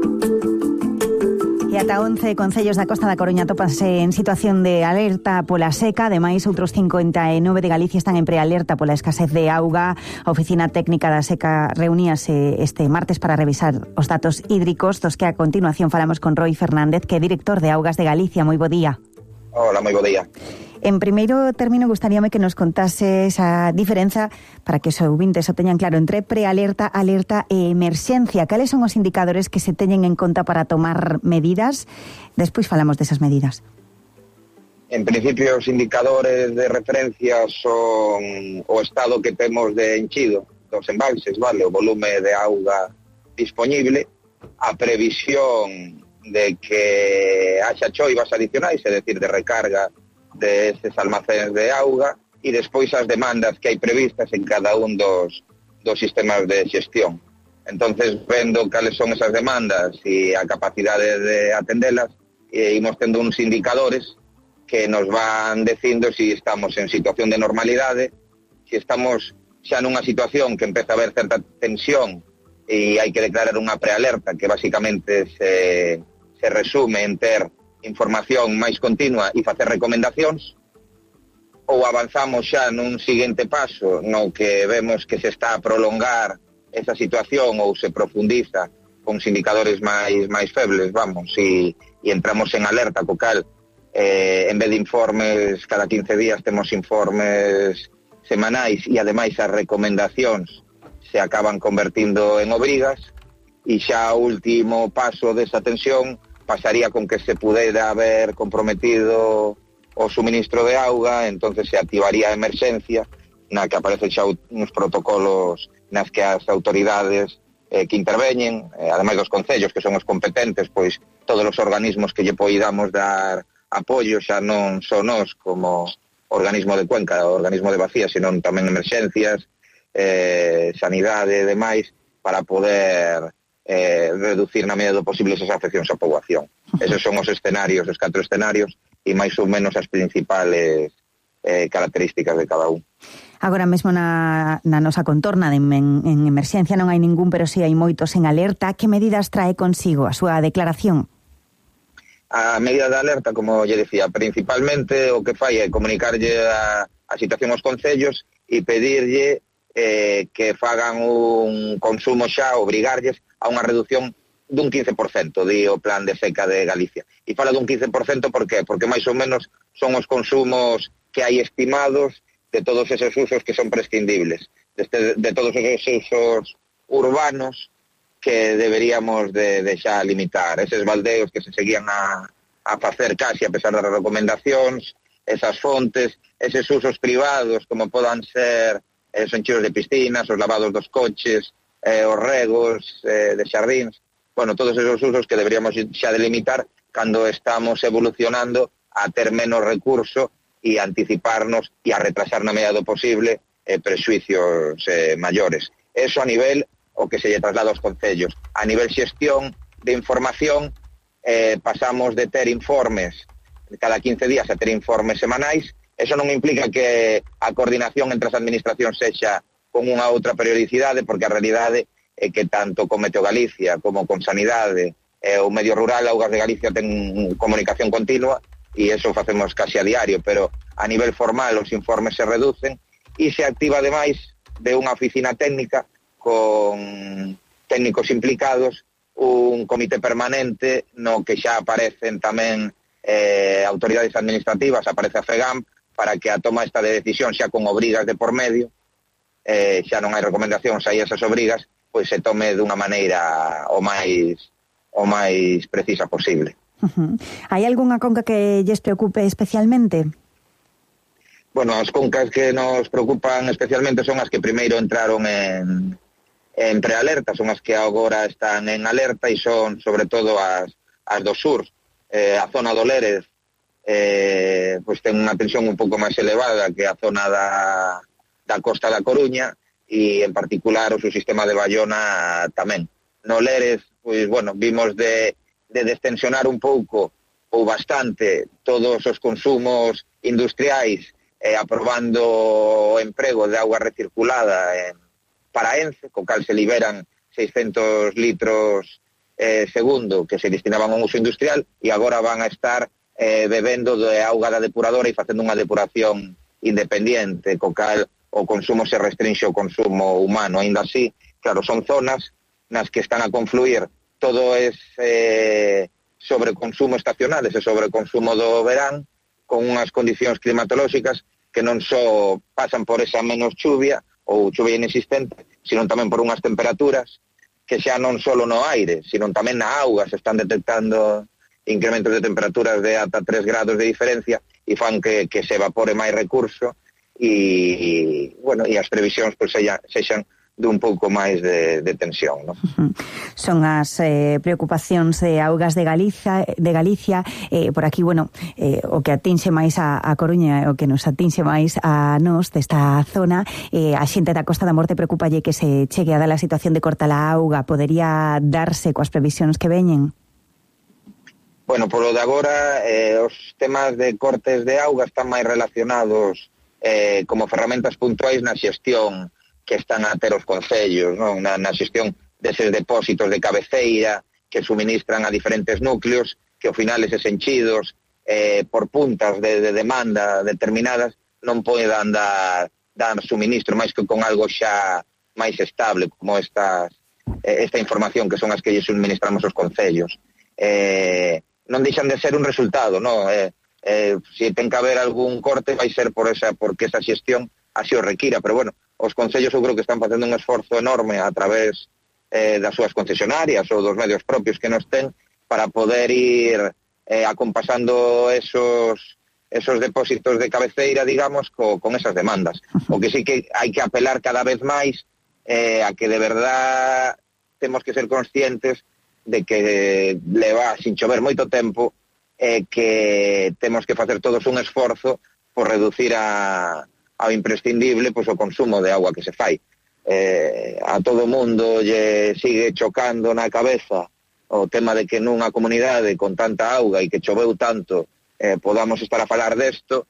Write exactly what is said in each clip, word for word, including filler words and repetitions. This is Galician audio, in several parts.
E ata once concellos da Costa da Coruña tópanse en situación de alerta pola seca. Ademais, outros cincuenta e nove de Galicia están en prealerta pola escasez de auga. A Oficina Técnica da Seca reuníase este martes para revisar os datos hídricos, dos que a continuación falamos con Roi Fernández, que é director de Augas de Galicia. Moi bo día. Hola, moi bo día. En primeiro término, gustaríame que nos contase esa diferenza para que os ouvintes o teñan claro entre prealerta, alerta e emerxencia. Cales son os indicadores que se teñen en conta para tomar medidas? Despois falamos desas medidas. En principio, os indicadores de referencia son o estado que temos de enchido dos embalses, vale, o volume de auga disponible, a previsión de que haxa choivas adicionais, é dicir, de recarga de estes almacenes de auga, e despois as demandas que hai previstas en cada un dos, dos sistemas de xestión. Entonces, vendo cales son esas demandas e a capacidade de atendelas, e imos tendo uns indicadores que nos van dicindo se si estamos en situación de normalidade, se si estamos xa nunha situación que empeza a haber certa tensión e hai que declarar unha prealerta que basicamente se, se resume en ter información máis continua e facer recomendacións, ou avanzamos xa nun seguinte paso no que vemos que se está a prolongar esa situación ou se profundiza con indicadores máis máis febles, vamos, e, e entramos en alerta, co cal eh, en vez de informes cada quince días temos informes semanais e ademais as recomendacións se acaban convertindo en obrigas, e xa o último paso desa tensión pasaría con que se pudera haber comprometido o suministro de auga, entonces se activaría a emerxencia, na que aparecen xa uns protocolos nas que as autoridades eh, que interveñen, eh, ademais dos concellos que son os competentes, pois todos os organismos que lle poidamos dar apoio, xa non son nós como organismo de Cuenca, organismo de Bacía, senón tamén emerxencias, eh, sanidade e demais, para poder Eh, reducir na medida do posible esas afeccións á poboación. Esos son os escenarios, os catro escenarios, e máis ou menos as principales eh, características de cada un. Agora mesmo na, na nosa contorna de, en, en emerxencia non hai ningún, pero si hai moitos en alerta. Que medidas trae consigo a súa declaración? A medida de alerta, como lle decía, principalmente o que fai é comunicarlle a, a situación aos concellos e pedirlle eh, que fagan un consumo xa, obrigarlles a unha reducción dun quince por cento, di o plan de seca de Galicia. E fala dun quince por cento, por qué? Porque máis ou menos son os consumos que hai estimados de todos esos usos que son prescindibles, de, este, de todos esos usos urbanos que deberíamos de, de xa limitar. Eses baldeos que se seguían a, a facer casi a pesar das recomendacións, esas fontes, eses usos privados como podan ser os enchidos de piscinas, os lavados dos coches, Eh, os regos eh, de xardíns, bueno, todos esos usos que deberíamos xa delimitar cando estamos evolucionando a ter menos recurso e anticiparnos e a retrasar na medida do posible eh, prexuicios eh, maiores. Eso a nivel o que se lle traslada aos concellos. A nivel xestión de información, eh, pasamos de ter informes cada quince días a ter informes semanais. Eso non implica que a coordinación entre as administracións sexa con unha outra periodicidade, porque a realidade é que tanto con Meteo Galicia como con Sanidade e o medio rural, Augas de Galicia ten comunicación continua e eso facemos casi a diario, pero a nivel formal os informes se reducen e se activa ademais de unha oficina técnica con técnicos implicados un comité permanente no que xa aparecen tamén eh, autoridades administrativas, aparece a FEGAM para que a toma esta de decisión xa con obrigas de por medio, Eh, xa non hai recomendacións, hai esas obrigas, pois se tome dunha maneira o máis o máis precisa posible. Uh-huh. Hai algunha conca que lles preocupe especialmente? Bueno, as concas que nos preocupan especialmente son as que primeiro entraron en, en prealerta, son as que agora están en alerta e son sobre todo as, as do sur. Eh, a zona do Lérez eh, pois ten unha tensión un pouco máis elevada que a zona da da Costa da Coruña e en particular o seu sistema de Bayona tamén. No Lérez, pois, bueno, vimos de, de destensionar un pouco ou bastante todos os consumos industriais eh, aprobando o emprego de auga recirculada en Paraense, co cal se liberan seiscentos litros eh, segundo, que se destinaban a un uso industrial, e agora van a estar eh, bebendo de auga da depuradora e facendo unha depuración independiente, co cal o consumo se restringe ao consumo humano. Ainda así, claro, son zonas nas que están a confluir todo ese sobreconsumo estacional, ese sobreconsumo do verán, con unhas condicións climatolóxicas que non só pasan por esa menos chuvia ou chuvia inexistente, sino tamén por unhas temperaturas que xa non só no aire, sino tamén na auga se están detectando incrementos de temperaturas de ata tres grados de diferencia e fan que, que se evapore máis recurso e, bueno, e as previsións pues, sexan, sexan de un pouco máis de, de tensión, ¿no? Son as eh, preocupacións de augas de Galicia, de Galicia eh, por aquí, bueno, eh, o que atinxe máis a, a Coruña, o que nos atinxe máis a nós desta zona, eh, a xente da Costa da Morte preocupalle que se chegue a dar a situación de corta la auga. Podería darse coas previsións que veñen? Bueno, polo de agora, eh, os temas de cortes de auga están máis relacionados eh, como ferramentas puntuais na xestión que están a ter os concellos, non? Na, na xestión deses depósitos de cabeceira que suministran a diferentes núcleos, que ao final eses enchidos eh, por puntas de, de demanda determinadas non poden dar, dar suministro máis que con algo xa máis estable como estas, eh, esta información que son as que lle suministramos os concellos. Eh, non deixan de ser un resultado, non? Eh, eh, se ten que haber algún corte vai ser por esa, porque esa xestión así o requira, pero bueno, os concellos eu creo que están facendo un esforzo enorme a través eh, das súas concesionarias ou dos medios propios que nos ten para poder ir eh, acompasando esos esos depósitos de cabeceira, digamos, co, con esas demandas. O que sí que hai que apelar cada vez máis eh, a que de verdad temos que ser conscientes de que leva sin chover moito tempo eh, que temos que facer todos un esforzo por reducir a ao imprescindible pois, o consumo de agua que se fai. Eh, a todo mundo lle sigue chocando na cabeza o tema de que nunha comunidade con tanta auga e que choveu tanto eh, podamos estar a falar desto,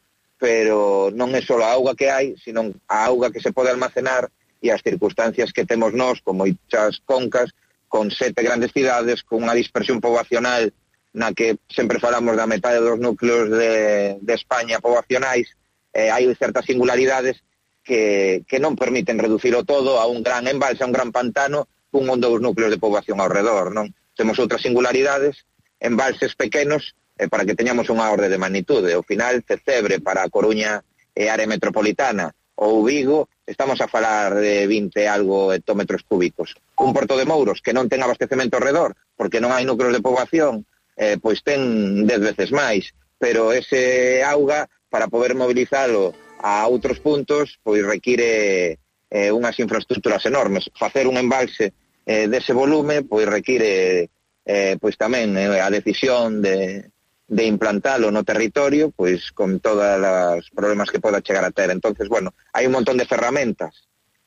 pero non é só a auga que hai, sino a auga que se pode almacenar e as circunstancias que temos nós, con moitas concas, con sete grandes cidades, con unha dispersión poboacional na que sempre falamos da metade dos núcleos de, de España poboacionais. Eh, hai certas singularidades que, que non permiten reducirlo todo a un gran embalse, a un gran pantano, cun ou dous núcleos de poboación ao redor, non? Temos outras singularidades, embalses pequenos, eh, para que teñamos unha orde de magnitude. Ao final, Cecebre para a Coruña e área metropolitana ou Vigo, estamos a falar de vinte algo hectómetros cúbicos. Un Porto de Mouros que non ten abastecemento ao redor, porque non hai núcleos de poboación, eh, pois ten dez veces máis, pero ese auga para poder movilizalo a outros puntos, pois require eh, unhas infraestructuras enormes. Facer un embalse eh, dese volume, pois require eh, pois tamén eh, a decisión de, de implantalo no territorio, pois con todos os problemas que poda chegar a ter. Entonces, bueno, hai un montón de ferramentas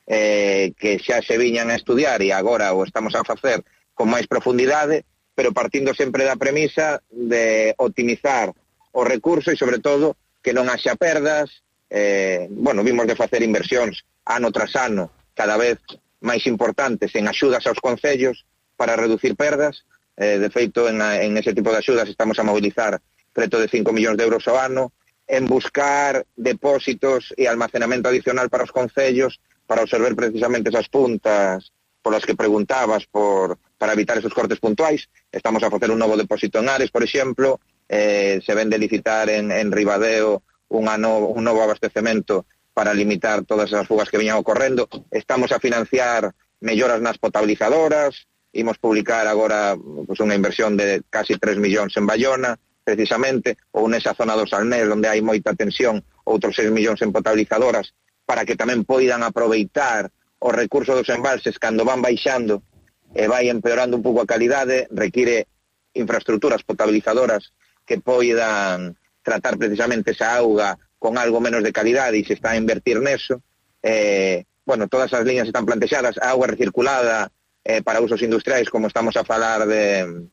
eh, que xa se viñan a estudiar e agora o estamos a facer con máis profundidade, pero partindo sempre da premisa de optimizar o recurso e, sobre todo, que non haxa perdas. Eh, bueno, vimos de facer inversións ano tras ano cada vez máis importantes en axudas aos concellos para reducir perdas. Eh, de feito, en, en ese tipo de axudas estamos a mobilizar preto de cinco millóns de euros ao ano, en buscar depósitos e almacenamento adicional para os concellos, para observar precisamente esas puntas polas que preguntabas por, para evitar esos cortes puntuais. Estamos a facer un novo depósito en Ares, por exemplo. Eh, se ven de licitar en, en Ribadeo unha no, un novo abastecemento para limitar todas as fugas que viñan ocorrendo. Estamos a financiar melloras nas potabilizadoras, imos publicar agora pues, unha inversión de casi tres millóns en Bayona, precisamente, ou nesa zona dos Salnés, onde hai moita tensión, outros seis millóns en potabilizadoras, para que tamén poidan aproveitar o recurso dos embalses cando van baixando e vai empeorando un pouco a calidade. Require infraestructuras potabilizadoras que poidan tratar precisamente esa auga con algo menos de calidade e se está a invertir neso. Eh, bueno, todas as liñas están plantexadas, a auga recirculada eh, para usos industriais, como estamos a falar de,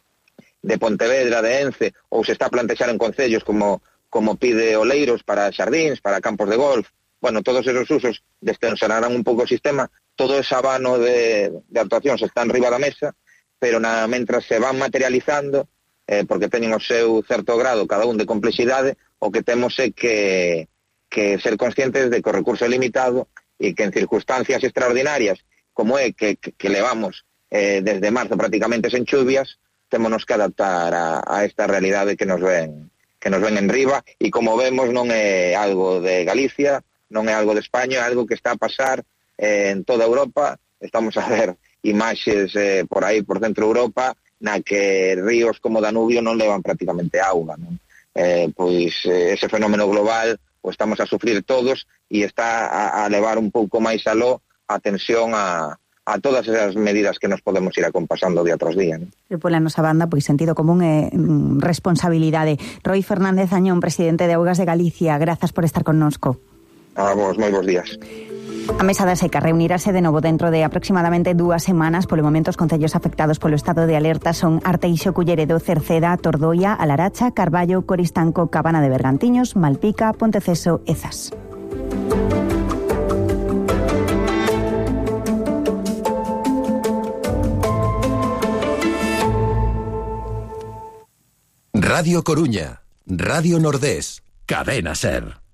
de Pontevedra, de Ence, ou se está a plantexar en concellos como, como pide Oleiros para xardíns, para campos de golf. Bueno, todos esos usos destensarán un pouco o sistema. Todo ese abano de, de actuacións está en riba da mesa, pero na, mentras se van materializando, eh, porque teñen o seu certo grado cada un de complexidade, o que temos é que, que ser conscientes de que o recurso é limitado e que en circunstancias extraordinarias, como é que, que, que levamos eh, desde marzo prácticamente sen chuvias, témonos que adaptar a, a esta realidade que nos ven que nos ven en riba, e como vemos non é algo de Galicia, non é algo de España, é algo que está a pasar eh, en toda Europa. Estamos a ver imaxes eh, por aí, por centro de Europa, na que ríos como Danubio non levan prácticamente auga, non? Eh, pois eh, ese fenómeno global o estamos a sufrir todos e está a, a levar un pouco máis aló a tensión a, a todas esas medidas que nos podemos ir acompasando día tras día, non? E pola nosa banda, pois sentido común e mm, responsabilidade. Roi Fernández Añón, presidente de Augas de Galicia, grazas por estar connosco. A vos, moi bons días. A Mesa da Seca reunirase de novo dentro de aproximadamente dúas semanas. Polo momento, os concellos afectados polo estado de alerta son Arteixo, Culleredo, Cerceda, Tordoia, Alaracha, Carballo, Coristanco, Cabana de Bergantiños, Malpica, Ponteceso e Zas. Radio Coruña, Radio Nordés, Cadena Ser.